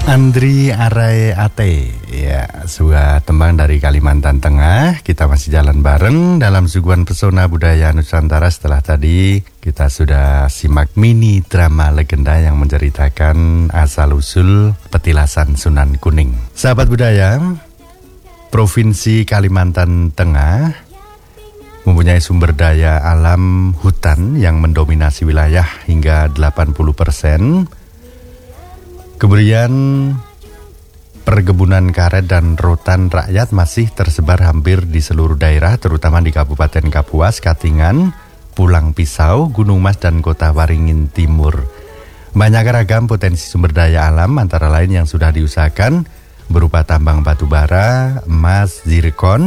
Andri Arai Ate, ya, sebuah tembang dari Kalimantan Tengah. Kita masih jalan bareng dalam suguhan pesona budaya Nusantara. Setelah tadi kita sudah simak mini drama legenda yang menceritakan asal-usul petilasan Sunan Kuning. Sahabat budaya, Provinsi Kalimantan Tengah mempunyai sumber daya alam hutan yang mendominasi wilayah hingga 80%. Kemudian perkebunan karet dan rotan rakyat masih tersebar hampir di seluruh daerah, terutama di Kabupaten Kapuas, Katingan, Pulang Pisau, Gunung Mas, dan Kota Waringin Timur. Banyak ragam potensi sumber daya alam, antara lain yang sudah diusahakan berupa tambang batu bara, emas, zirkon,